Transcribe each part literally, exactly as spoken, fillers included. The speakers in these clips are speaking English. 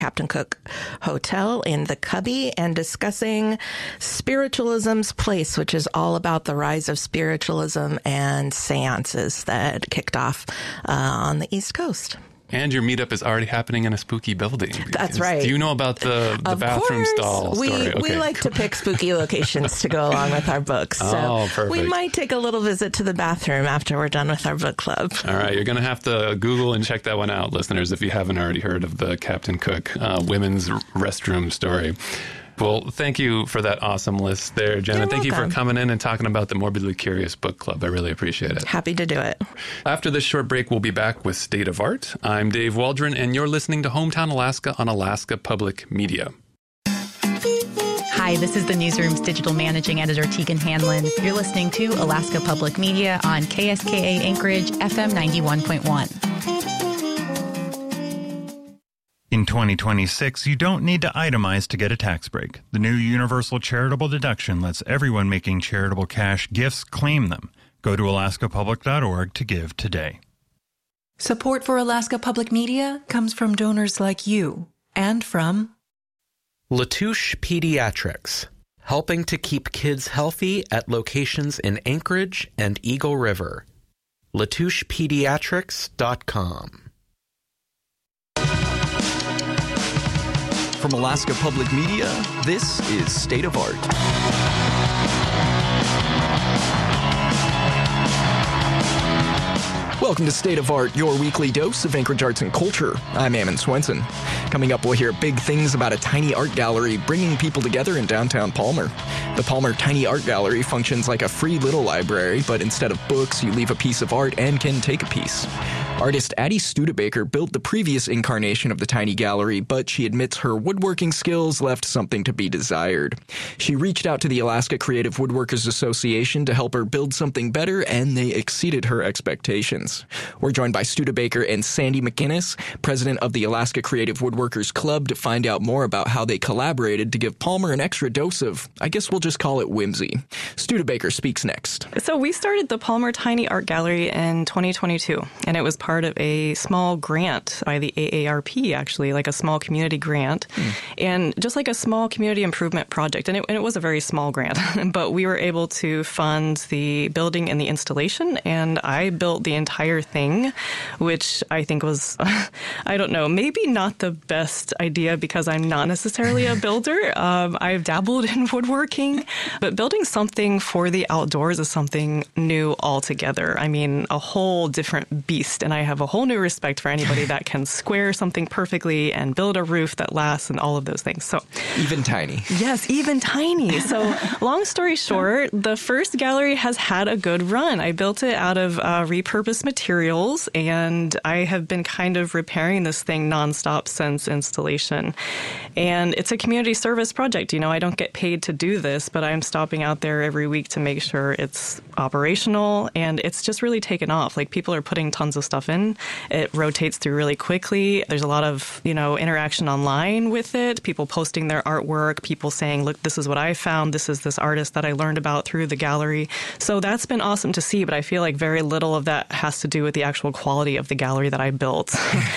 Captain Cook Hotel in the Cubby and discussing spiritualism's place, which is all about the rise of spiritualism and seances that kicked off uh, on the East Coast. And your meetup is already happening in a spooky building. That's right. Do you know about the, the bathroom course. stall we, story? Okay. We like to pick spooky locations to go along with our books. So oh, perfect. We might take a little visit to the bathroom after we're done with our book club. All right. You're going to have to Google and check that one out, listeners, if you haven't already heard of the Captain Cook uh, women's restroom story. Well, thank you for that awesome list there, Jenna. You're thank welcome. you for coming in and talking about the Morbidly Curious Book Club. I really appreciate it. Happy to do it. After this short break, we'll be back with State of Art. I'm Dave Waldron, and you're listening to Hometown Alaska on Alaska Public Media. Hi, this is the Newsroom's digital managing editor, Tegan Hanlon. You're listening to Alaska Public Media on K S K A Anchorage, F M ninety-one point one. In twenty twenty-six, you don't need to itemize to get a tax break. The new Universal Charitable Deduction lets everyone making charitable cash gifts claim them. Go to alaska public dot org to give today. Support for Alaska Public Media comes from donors like you and from Latouche Pediatrics, helping to keep kids healthy at locations in Anchorage and Eagle River. latouche pediatrics dot com. From Alaska Public Media, this is State of Art. Welcome to State of Art, your weekly dose of Anchorage arts and culture. I'm Ammon Swenson. Coming up, we'll hear big things about a tiny art gallery bringing people together in downtown Palmer. The Palmer Tiny Art Gallery functions like a free little library, but instead of books, you leave a piece of art and can take a piece. Artist Addie Studebaker built the previous incarnation of the Tiny Gallery, but she admits her woodworking skills left something to be desired. She reached out to the Alaska Creative Woodworkers Association to help her build something better, and they exceeded her expectations. We're joined by Studebaker and Sandy McInnes, president of the Alaska Creative Woodworkers Club, to find out more about how they collaborated to give Palmer an extra dose of, I guess we'll just call it whimsy. Studebaker speaks next. So we started the Palmer Tiny Art Gallery in twenty twenty-two, and it was part of a small grant by the A A R P, actually, like a small community grant, mm. and just like a small community improvement project. And it, and it was a very small grant, but we were able to fund the building and the installation, and I built the entire thing, which I think was, I don't know, maybe not the best idea because I'm not necessarily a builder. Um, I've dabbled in woodworking, but building something for the outdoors is something new altogether. I mean, a whole different beast, and I have a whole new respect for anybody that can square something perfectly and build a roof that lasts and all of those things. So even tiny. Yes, even tiny. So long story short, the first gallery has had a good run. I built it out of uh, repurposed materials, and I have been kind of repairing this thing nonstop since installation. And it's a community service project. You know, I don't get paid to do this, but I'm stopping out there every week to make sure it's operational, and it's just really taken off. Like, people are putting tons of stuff in. It rotates through really quickly. There's a lot of, you know, interaction online with it. People posting their artwork, people saying, look, this is what I found. This is this artist that I learned about through the gallery. So that's been awesome to see, but I feel like very little of that has to do with the actual quality of the gallery that I built.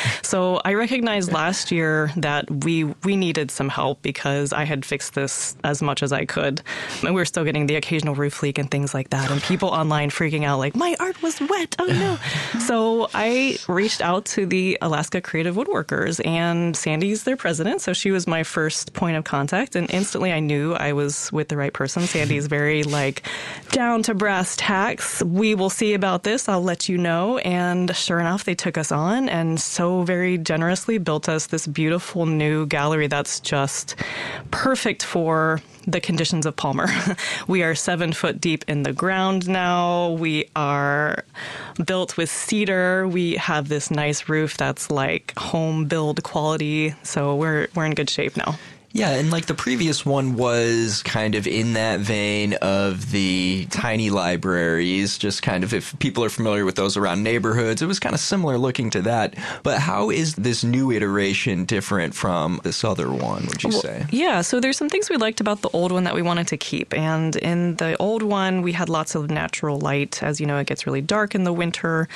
So I recognized last year that we we needed some help because I had fixed this as much as I could. And we were still getting the occasional roof leak and things like that. And people online freaking out like, my art was wet. Oh, no. So I reached out to the Alaska Creative Woodworkers, and Sandy's their president. So she was my first point of contact. And instantly I knew I was with the right person. Sandy's very like down to brass tacks. We will see about this. I'll let you know. And sure enough, they took us on and so very generously built us this beautiful new gallery that's just perfect for the conditions of Palmer. We are seven foot deep in the ground now. We are built with cedar. We have this nice roof that's like home build quality. So we're we're in good shape now. Yeah, and like the previous one was kind of in that vein of the tiny libraries, just kind of, if people are familiar with those around neighborhoods, it was kind of similar looking to that. But how is this new iteration different from this other one, would you well, say? Yeah, so there's some things we liked about the old one that we wanted to keep. And in the old one, we had lots of natural light. As you know, it gets really dark in the winter.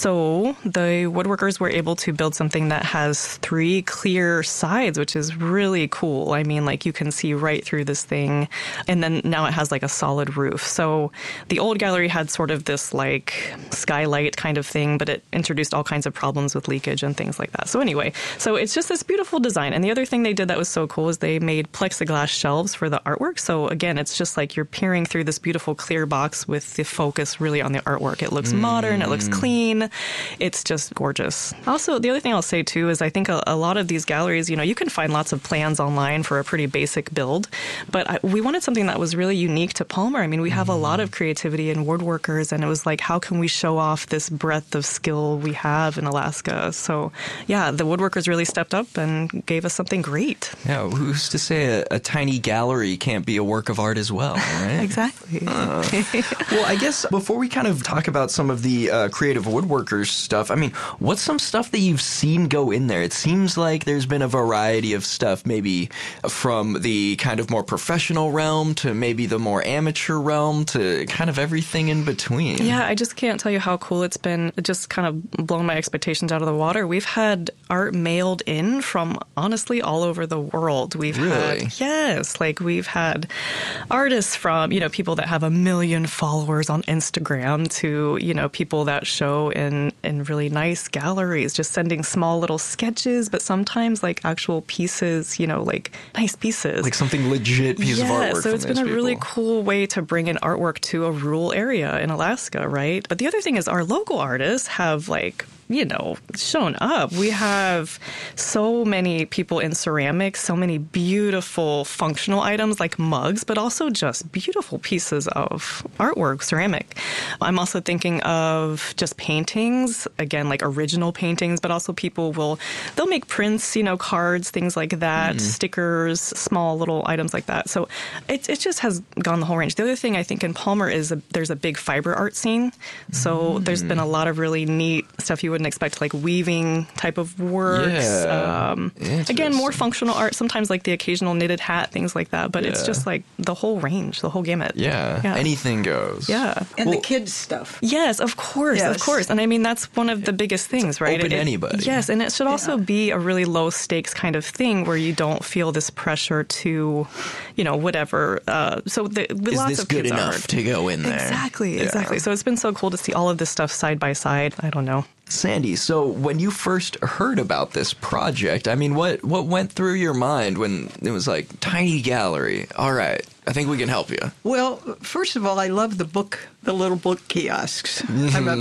So the woodworkers were able to build something that has three clear sides, which is really cool. I mean, like you can see right through this thing. And then now it has like a solid roof. So the old gallery had sort of this like skylight kind of thing, but it introduced all kinds of problems with leakage and things like that. So anyway, so it's just this beautiful design. And the other thing they did that was so cool is they made plexiglass shelves for the artwork. So again, it's just like you're peering through this beautiful clear box with the focus really on the artwork. It looks mm. modern. It looks clean. It's just gorgeous. Also, the other thing I'll say too is I think a, a lot of these galleries, you know, you can find lots of plans online for a pretty basic build, but I, we wanted something that was really unique to Palmer. I mean, we have mm. a lot of creativity in woodworkers, and it was like, how can we show off this breadth of skill we have in Alaska? So yeah, the woodworkers really stepped up and gave us something great. Yeah, who's to say a, a tiny gallery can't be a work of art as well, right? Exactly. Uh, well, I guess before we kind of talk about some of the uh, creative woodworkers stuff, I mean, what's some stuff that you've seen go in there? It seems like there's been a variety of stuff, maybe from the kind of more professional realm to maybe the more amateur realm to kind of everything in between. Yeah, I just can't tell you how cool it's been. It just kind of blown my expectations out of the water. We've had art mailed in from, honestly, all over the world. We've really? had, yes, like we've had artists from, you know, people that have a million followers on Instagram to, you know, people that show in, in really nice galleries, just sending small little sketches, but sometimes like actual pieces, you know, like nice pieces. Like something legit piece yeah, of artwork. So it's been a people. really cool way to bring in artwork to a rural area in Alaska, right? But the other thing is our local artists have like, you know, shown up. We have so many people in ceramics, so many beautiful functional items like mugs, but also just beautiful pieces of artwork, ceramic. I'm also thinking of just paintings, again, like original paintings, but also people will, they'll make prints, you know, cards, things like that, mm. stickers, small little items like that. So it, it just has gone the whole range. The other thing I think in Palmer is a, there's a big fiber art scene. So mm. there's been a lot of really neat stuff you wouldn't expect, like weaving type of works. Yeah. Um, again, more functional art, sometimes like the occasional knitted hat, things like that. But yeah. it's just like the whole range, the whole gamut. Yeah. yeah. Anything goes. Yeah. And well, the kids stuff. Yes, of course, yes. of course. And I mean, that's one of the biggest things, it's right? Open it, to anybody. Yes, and it should also yeah. be a really low stakes kind of thing where you don't feel this pressure to, you know, whatever. Uh, so the, with Is lots this of good kids enough art. to go in there? Exactly, yeah. exactly. So it's been so cool to see all of this stuff side by side. I don't know. Sandy, so when you first heard about this project, I mean, what, what went through your mind when it was like, tiny gallery, all right, I think we can help you? Well, first of all, I love the book, the little book kiosks. Mm-hmm, I'm a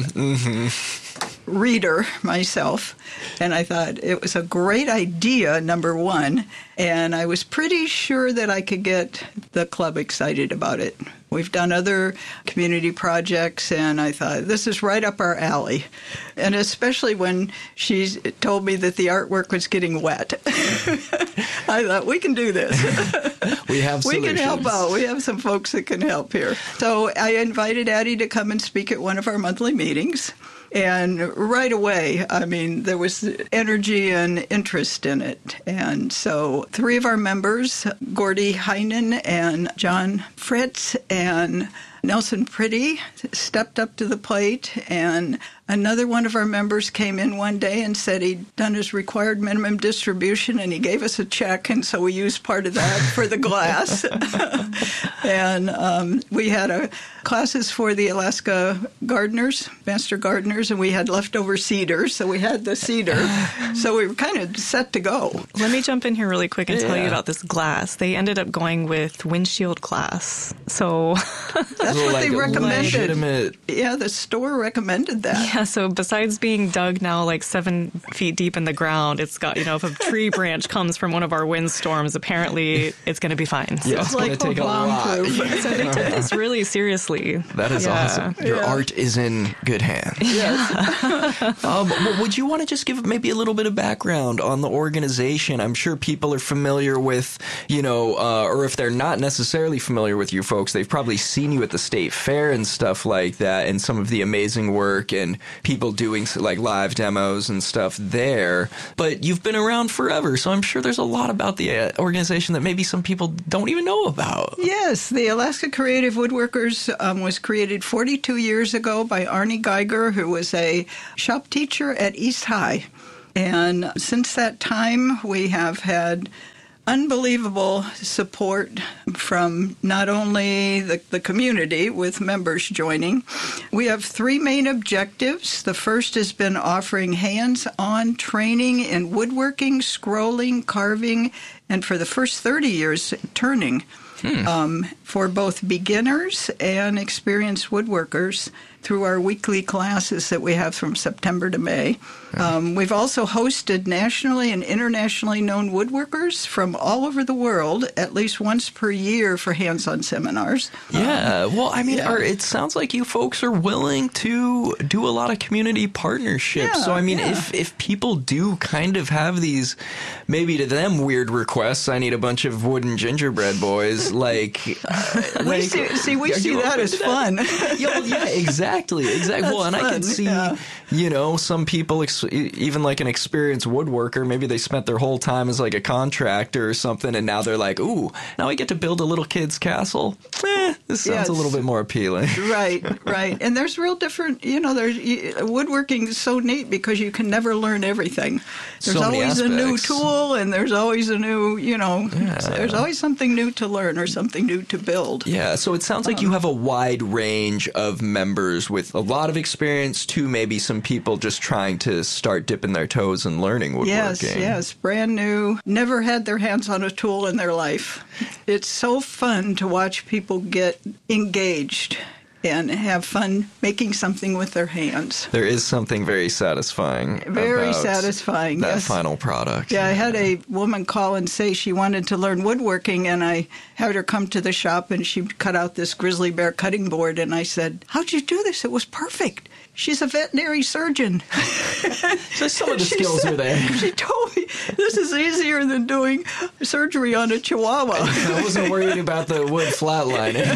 mm-hmm. reader myself, and I thought it was a great idea, number one, and I was pretty sure that I could get the club excited about it. We've done other community projects, and I thought, this is right up our alley. And especially when she told me that the artwork was getting wet. I thought, we can do this. We have solutions. We can help out. We have some folks that can help here. So I invited Addie to come and speak at one of our monthly meetings. And right away, I mean, there was energy and interest in it. And so three of our members, Gordy Heinen and John Fritz and Nelson Pretty, stepped up to the plate. And another one of our members came in one day and said he'd done his required minimum distribution, and he gave us a check, and so we used part of that for the glass. And um, we had a, classes for the Alaska gardeners, master gardeners, and we had leftover cedar, so we had the cedar. So we were kind of set to go. Let me jump in here really quick and yeah. tell you about this glass. They ended up going with windshield glass. So That's that's what like they recommended. Legitimate. Yeah, the store recommended that. Yeah, so besides being dug now like seven feet deep in the ground, it's got, you know, if a tree branch comes from one of our windstorms, apparently it's going to to be fine. So. Yeah, it's going to take a lot. So they took this really seriously. That is yeah. awesome. Your yeah. art is in good hands. Yes. um, well, would you want to just give maybe a little bit of background on the organization? I'm sure people are familiar with, you know, uh, or if they're not necessarily familiar with you folks, they've probably seen you at the state fair and stuff like that, and some of the amazing work and people doing like live demos and stuff there. But you've been around forever, so I'm sure there's a lot about the uh, organization that maybe some people don't even know about. Yes, the Alaska Creative Woodworkers um, was created forty-two years ago by Arnie Geiger, who was a shop teacher at East High. And since that time, we have had unbelievable support from not only the, the community with members joining. We have three main objectives. The first has been offering hands-on training in woodworking, scrolling, carving, and for the first thirty years, turning hmm. um, for both beginners and experienced woodworkers through our weekly classes that we have from September to May. Um, we've also hosted nationally and internationally known woodworkers from all over the world at least once per year for hands-on seminars. Yeah, um, well, I mean, yeah. are, it sounds like you folks are willing to do a lot of community partnerships. Yeah, so, I mean, yeah. if, if people do kind of have these, maybe to them, weird requests, I need a bunch of wooden gingerbread boys, like... Uh, we like see, see, we are see you that open as to fun. that? yeah, well, yeah, exactly. Exactly, exactly. Well, and fun. I can see, yeah. you know, some people, ex- even like an experienced woodworker, maybe they spent their whole time as like a contractor or something, and now they're like, ooh, now I get to build a little kid's castle. Eh, this sounds Yes. a little bit more appealing. Right, right. And there's real different, you know, there's woodworking is so neat because you can never learn everything. There's So many always a new aspects. tool, and there's always a new, you know, Yeah. there's always something new to learn or something new to build. Yeah, so it sounds like you have a wide range of members with a lot of experience to maybe some people just trying to start dipping their toes and learning woodworking. Yes, yes, brand new, never had their hands on a tool in their life. It's so fun to watch people get engaged and have fun making something with their hands. There is something very satisfying Very about satisfying, that yes. final product. Yeah, I had a woman call and say she wanted to learn woodworking, and I had her come to the shop, and she cut out this grizzly bear cutting board, and I said, how'd you do this? It was perfect. She's a veterinary surgeon. So some of the She skills said- are there. She told me this is easier than doing surgery on a chihuahua. I wasn't worried about the wood flatlining.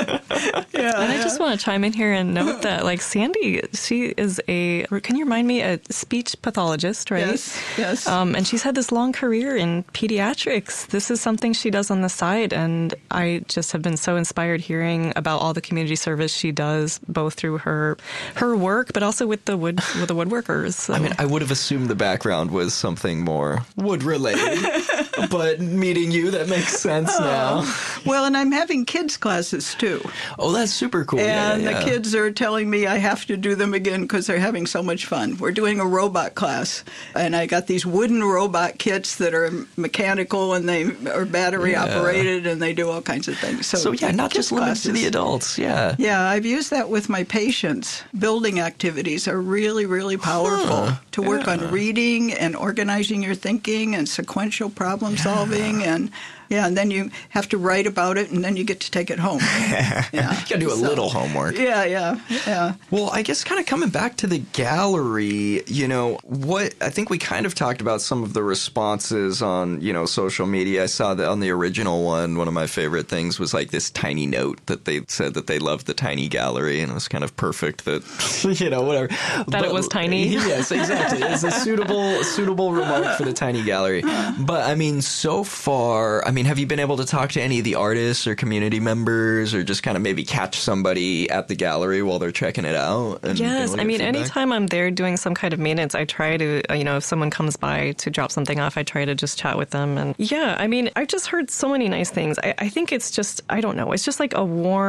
Yeah, And I just want to chime in here and note that, like, Sandy, she is a, can you remind me, a speech pathologist, right? Yes, yes. Um, and she's had this long career in pediatrics. This is something she does on the side, and I just have been so inspired hearing about all the community service she does, both through her her work, but also with the wood with the woodworkers. So. I mean, I would have assumed the background was something more wood related, but meeting you, that makes sense now. Well, and I'm having kids classes too. Oh, that's super cool. And yeah, yeah, the yeah. kids are telling me I have to do them again because they're having so much fun. We're doing a robot class, and I got these wooden robot kits that are mechanical and they are battery Yeah. operated, and they do all kinds of things. So, So, yeah, not kids just limited to classes. the adults. Yeah. Yeah, I've used that with my patients. Building activities are really, really powerful Huh, to work yeah. on reading and organizing your thinking and sequential problem solving. And yeah, and then you have to write about it, and then you get to take it home. Yeah, You gotta do a So- little homework. Yeah, yeah, yeah. Well, I guess kind of coming back to the gallery, you know, what I think we kind of talked about some of the responses on, you know, social media. I saw that on the original one, one of my favorite things was like this tiny note that they said that they loved the tiny gallery, and it was kind of perfect that, you know, whatever. That it was tiny? Yes, exactly. It's a suitable, suitable remark for the tiny gallery. But I mean, so far, I mean, have you been able to talk to any of the artists or community members, or just kind of maybe catch somebody at the gallery while they're checking it out? And Yes, and I get mean, feedback? anytime I'm there doing some kind of maintenance, I try to, uh, you know, if someone comes by to drop something off, I try to just chat with them. And yeah, I mean, I've just heard so many nice things. I, I think it's just, I don't know, it's just like a warm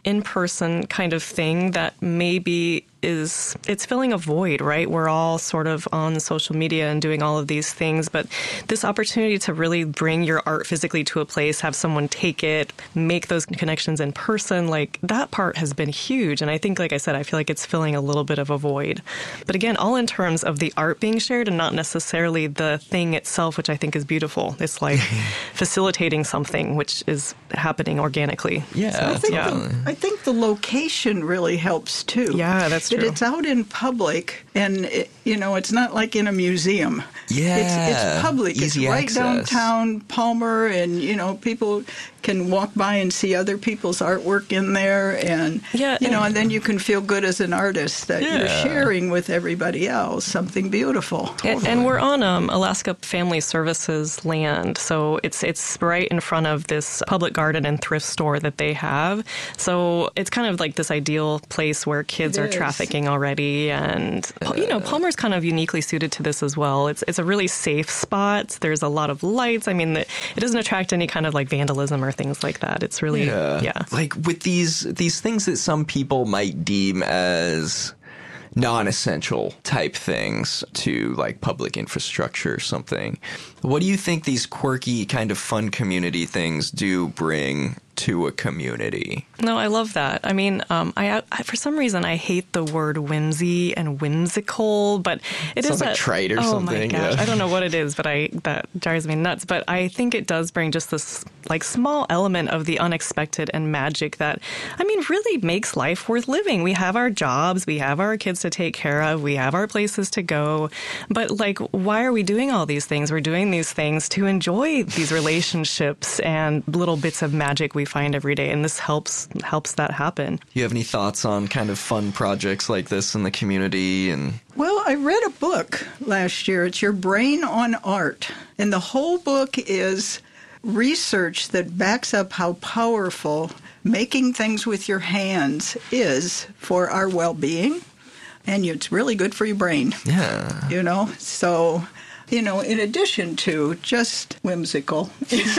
in-person kind of thing that maybe is, it's filling a void, right? We're all sort of on social media and doing all of these things, but this opportunity to really bring your art physically to a place, have someone take it, make those connections in person, like that part has been huge. And I think, like I said, I feel like it's filling a little bit of a void. But again, all in terms of the art being shared and not necessarily the thing itself, which I think is beautiful. It's like facilitating something which is happening organically. Yeah. So, I think, yeah. The, I think the location really helps too. Yeah, that's that true. it's out in public, and it, you know, it's not like in a museum. Yeah, it's, it's public. easy it's right access. downtown Palmer, and you know, people can walk by and see other people's artwork in there, and yeah, you know, and, and then you can feel good as an artist that yeah. you're sharing with everybody else something beautiful. Totally. And, and we're on um, Alaska Family Services land, so it's it's right in front of this public garden and thrift store that they have. So it's kind of like this ideal place where kids It are is. trafficking already, and you know, Palmer's kind of uniquely suited to this as well. It's it's a really safe spot. There's a lot of lights. I mean, it doesn't attract any kind of like vandalism or things like that. It's really Yeah. yeah. Like with these these things that some people might deem as non-essential type things to like public infrastructure or something. What do you think these quirky kind of fun community things do bring to a community? No, I love that. I mean, um, I, I for some reason I hate the word whimsy and whimsical, but it Sounds is like a, trite or oh something, my gosh, yeah. I don't know what it is, but I that drives me nuts. But I think it does bring just this like small element of the unexpected and magic that, I mean, really makes life worth living. We have our jobs, we have our kids to take care of, we have our places to go, but like, why are we doing all these things? We're doing these things to enjoy these relationships and little bits of magic we find every day, and this helps helps that happen. You have any thoughts on kind of fun projects like this in the community? And Well, I read a book last year. It's Your Brain on Art. And the whole book is research that backs up how powerful making things with your hands is for our well-being. And it's really good for your brain. yeah, You know, so, you know, in addition to just whimsical piece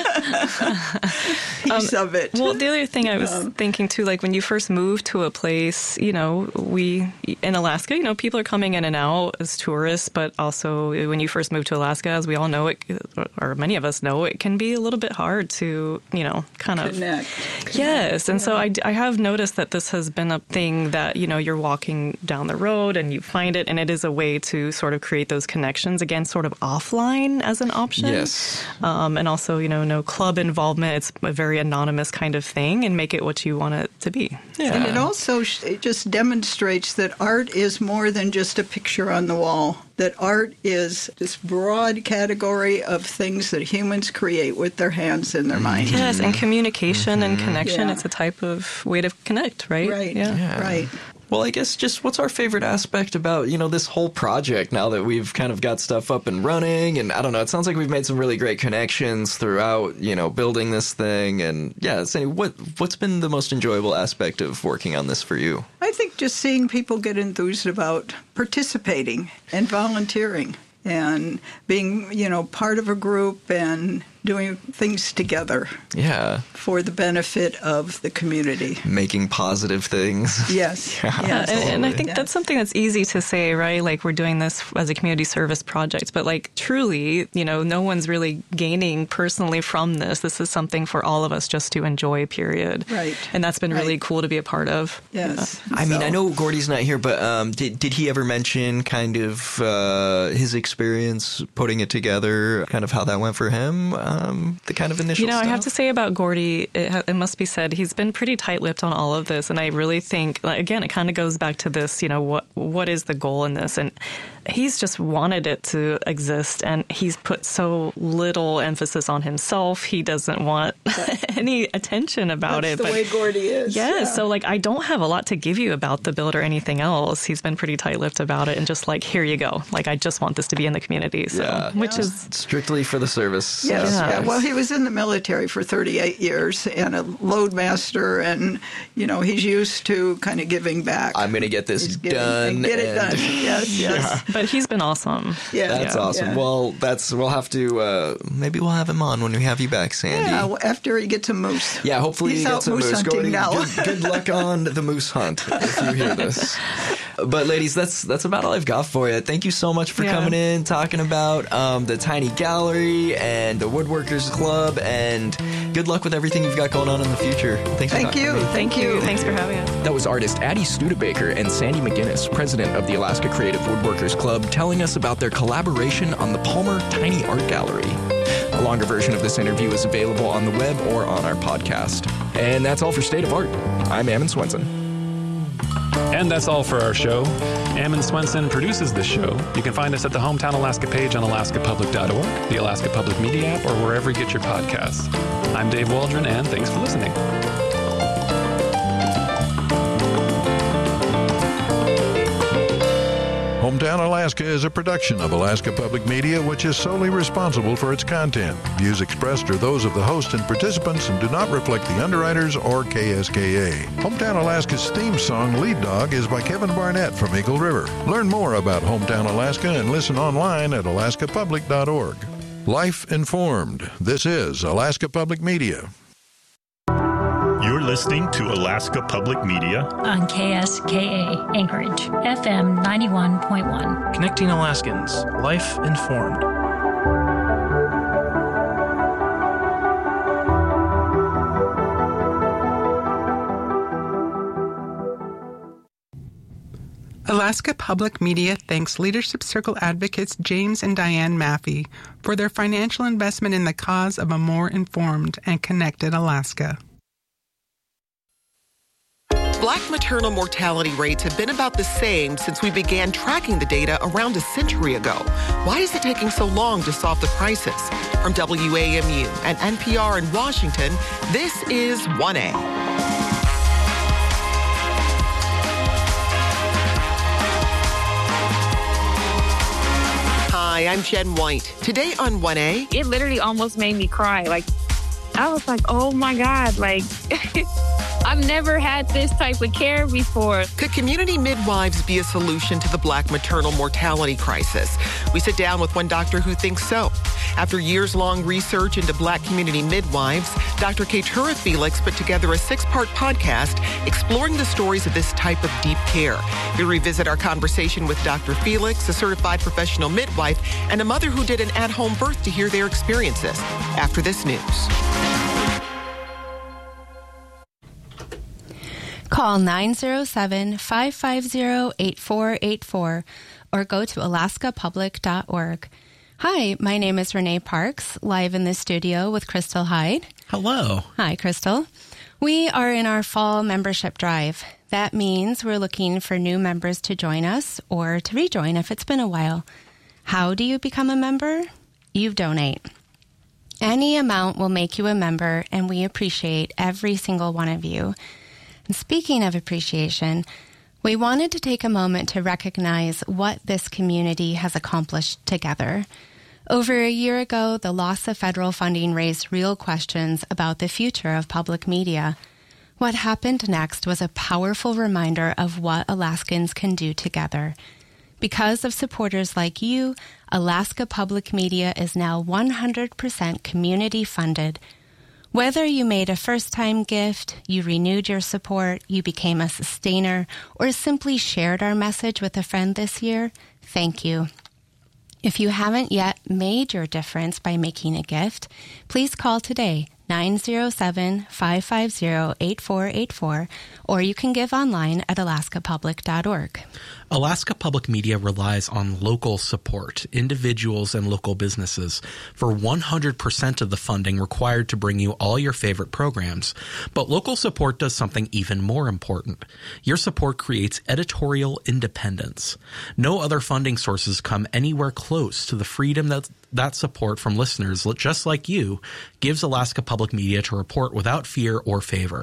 of it. Well, the other thing I was Um, thinking too, like when you first move to a place, you know, we in Alaska, you know, people are coming in and out as tourists, but also when you first move to Alaska, as we all know, it, or many of us know, it can be a little bit hard to, you know, kind of Connect. Yes, and so I, I have noticed that this has been a thing that, you know, you're walking down the road and you find it, and it is a way to sort of create those connections again, sort of offline as an option. yes. Um, and also, you know, no club involvement. It's a very anonymous kind of thing, and make it what you want it to be. Yeah. And it also sh- it just demonstrates that art is more than just a picture on the wall. That art is this broad category of things that humans create with their hands and their mind. Yes, and communication and connection. Yeah. It's a type of way to connect, right? Right. Yeah. Yeah. Right. Well, I guess just what's our favorite aspect about, you know, this whole project now that we've kind of got stuff up and running? And I don't know, it sounds like we've made some really great connections throughout, you know, building this thing. And yeah, so what, what's been the most enjoyable aspect of working on this for you? I think just seeing people get enthused about participating and volunteering and being, you know, part of a group and doing things together Yeah. for the benefit of the community. Making positive things. Yes. Yeah. Yeah, Yes. and, and I think Yes. that's something that's easy to say, right? Like we're doing this as a community service project, but like truly, you know, no one's really gaining personally from this. This is something for all of us just to enjoy, period. Right. And that's been really Right. cool to be a part of. Yes. I mean, So- I know Gordy's not here, but um, did did he ever mention kind of uh, his experience putting it together, kind of how that went for him, um, the kind of initial You know, stuff? I have to say about Gordy, it, ha- it must be said, he's been pretty tight-lipped on all of this, and I really think, like, again, it kind of goes back to this, you know, what what is the goal in this? And he's just wanted it to exist, and he's put so little emphasis on himself. He doesn't want any attention about That's it. the but way Gordy is. Yes, yeah. so like I don't have a lot to give you about the build or anything else. He's been pretty tight-lipped about it, and just like, here you go. Like, I just want this to be in the community. So, Yeah. which is Strictly for the service Yes. uh, Yeah, well, he was in the military for thirty-eight years and a loadmaster, and, you know, he's used to kind of giving back. I'm going to get this giving, done. Get it and, done. Yes, yes. Yeah. But he's been awesome. Yeah, That's yeah, awesome. Yeah. Well, that's we'll have to, uh, maybe we'll have him on when we have you back, Sandy. Yeah, after he gets a moose. Yeah, hopefully he's he gets out a moose moose. Go hunting to, now. good, good luck on the moose hunt if you hear this. But ladies, that's that's about all I've got for you. Thank you so much for Yeah. coming in, talking about um, the Tiny Gallery and the Woodworkers Club, and good luck with everything you've got going on in the future. Thanks for Thank talking you. to me. Thank you. Thanks for having us. That was artist Addie Studebaker and Sandy McGinnis, president of the Alaska Creative Woodworkers Club, telling us about their collaboration on the Palmer Tiny Art Gallery. A longer version of this interview is available on the web or on our podcast. And that's all for State of Art. I'm Ammon Swenson. And that's all for our show. Ammon Swenson produces this show. You can find us at the Hometown Alaska page on alaska public dot org, the Alaska Public Media app, or wherever you get your podcasts. I'm Dave Waldron, and thanks for listening. Hometown Alaska is a production of Alaska Public Media, which is solely responsible for its content. Views expressed are those of the host and participants and do not reflect the underwriters or K S K A. Hometown Alaska's theme song, Lead Dog, is by Kevin Barnett from Eagle River. Learn more about Hometown Alaska and listen online at alaska public dot org. Life informed. This is Alaska Public Media. You're listening to Alaska Public Media on K S K A Anchorage, F M ninety-one point one. Connecting Alaskans, life informed. Alaska Public Media thanks Leadership Circle advocates James and Diane Maffey for their financial investment in the cause of a more informed and connected Alaska. Black maternal mortality rates have been about the same since we began tracking the data around a century ago. Why is it taking so long to solve the crisis? From W A M U and N P R in Washington, this is one A. Hi, I'm Jen White. Today on one A. It literally almost made me cry. Like, I was like, oh my God, like, I've never had this type of care before. Could community midwives be a solution to the Black maternal mortality crisis? We sit down with one doctor who thinks so. After years-long research into Black community midwives, Doctor Keturah Felix put together a six-part podcast exploring the stories of this type of deep care. We revisit our conversation with Doctor Felix, a certified professional midwife, and a mother who did an at-home birth to hear their experiences. After this news. Call nine zero seven, five five zero, eight four eight four or go to alaska public dot org. Hi, my name is Renee Parks, live in the studio with Crystal Hyde. Hello. Hi, Crystal. We are in our fall membership drive. That means we're looking for new members to join us or to rejoin if it's been a while. How do you become a member? You donate. Any amount will make you a member, and we appreciate every single one of you. And speaking of appreciation, we wanted to take a moment to recognize what this community has accomplished together. Over a year ago, the loss of federal funding raised real questions about the future of public media. What happened next was a powerful reminder of what Alaskans can do together. Because of supporters like you, Alaska Public Media is now one hundred percent community funded. Whether you made a first-time gift, you renewed your support, you became a sustainer, or simply shared our message with a friend this year, thank you. If you haven't yet made your difference by making a gift, please call today, nine zero seven, five five zero, eight four eight four, or you can give online at alaska public dot org. Alaska Public Media relies on local support, individuals and local businesses, for one hundred percent of the funding required to bring you all your favorite programs. But local support does something even more important. Your support creates editorial independence. No other funding sources come anywhere close to the freedom that that support from listeners just like you gives Alaska Public Media to report without fear or favor.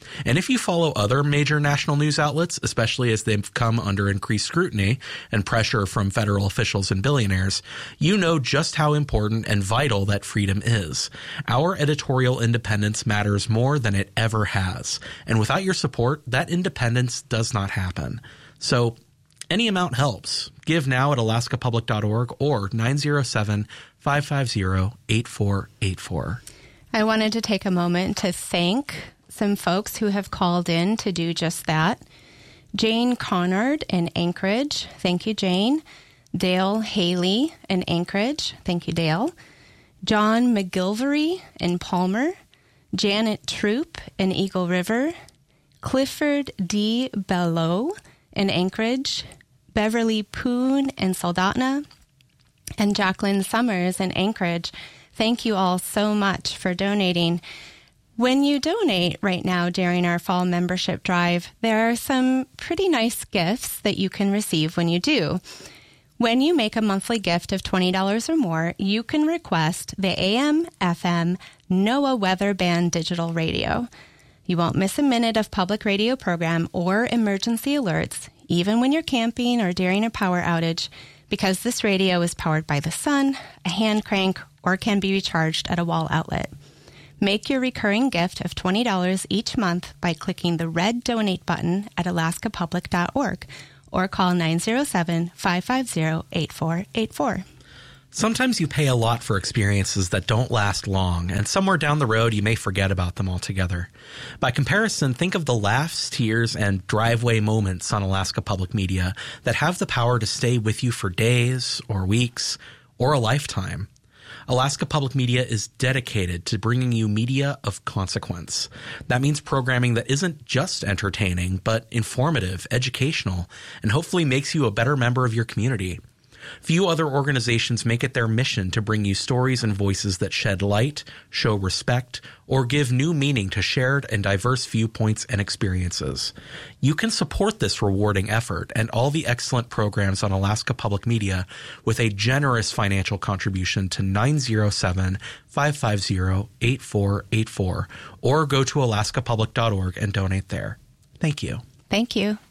And if you follow other major national news outlets, especially as they've come under increased scrutiny and pressure from federal officials and billionaires, you know just how important and vital that freedom is. Our editorial independence matters more than it ever has. And without your support, that independence does not happen. So any amount helps. Give now at alaska public dot org or nine zero seven, five five zero, eight four eight four. I wanted to take a moment to thank some folks who have called in to do just that. Jane Conard in Anchorage. Thank you, Jane. Dale Haley in Anchorage. Thank you, Dale. John McGilvery in Palmer. Janet Troop in Eagle River. Clifford D. Bellow in Anchorage. Beverly Poon in Soldotna. And Jacqueline Summers in Anchorage. Thank you all so much for donating. When you donate right now during our fall membership drive, there are some pretty nice gifts that you can receive when you do. When you make a monthly gift of twenty dollars or more, you can request the A M F M NOAA Weather Band digital radio. You won't miss a minute of public radio program or emergency alerts, even when you're camping or during a power outage, because this radio is powered by the sun, a hand crank, or can be recharged at a wall outlet. Make your recurring gift of twenty dollars each month by clicking the red donate button at alaska public dot org or call nine zero seven, five five zero, eight four eight four. Sometimes you pay a lot for experiences that don't last long, and somewhere down the road you may forget about them altogether. By comparison, think of the laughs, tears, and driveway moments on Alaska Public Media that have the power to stay with you for days or weeks or a lifetime. Alaska Public Media is dedicated to bringing you media of consequence. That means programming that isn't just entertaining, but informative, educational, and hopefully makes you a better member of your community. Few other organizations make it their mission to bring you stories and voices that shed light, show respect, or give new meaning to shared and diverse viewpoints and experiences. You can support this rewarding effort and all the excellent programs on Alaska Public Media with a generous financial contribution to nine zero seven, five five zero, eight four eight four or go to alaska public dot org and donate there. Thank you. Thank you.